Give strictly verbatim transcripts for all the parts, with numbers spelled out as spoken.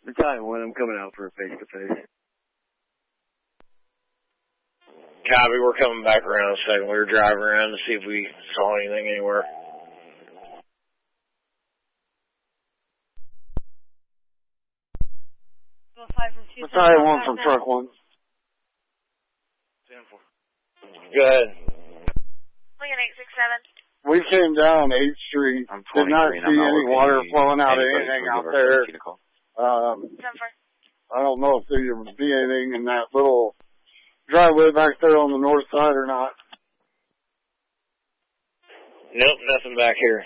Battalion one, I'm coming out for a face-to-face. Copy, we're coming back around a second. We were driving around to see if we saw anything anywhere. Battalion one from truck one. Go ahead. Lincoln eight six seven. We came down eighth Street. I'm Did not see any water flowing out of Anybody anything can out give our there. seventeen a call. Um, seven four. I don't know if there would be anything in that little driveway back there on the north side or not. Nope, nothing back here.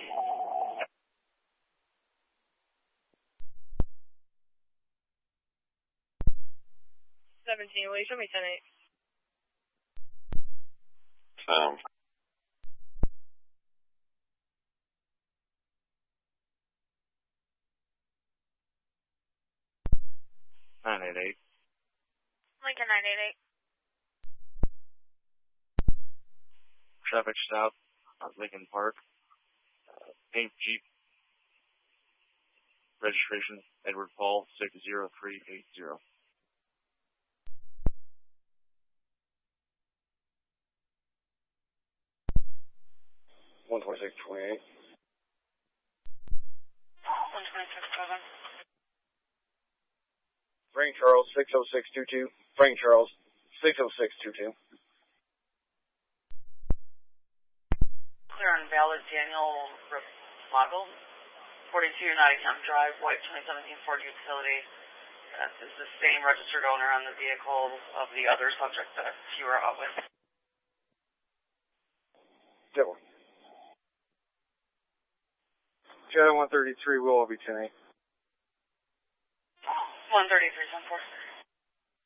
seventeen, will you show me ten eight? Um, nine eight eight. Lincoln nine eight eight. Traffic stop at Lincoln Park. Uh, pink Jeep. Registration Edward Paul six zero three eight zero. one twenty-six twenty-eight. one twenty-six seven. Frank Charles, six oh six two two. Frank Charles, six oh six two two. Clear on valid Daniel Lago, forty-two Nottingham Drive, White twenty seventeen Ford utility. That is the same registered owner on the vehicle of the other subject that you were out with. Good one. Shadow one thirty-three will all be ten eight. one thirty-three ten four.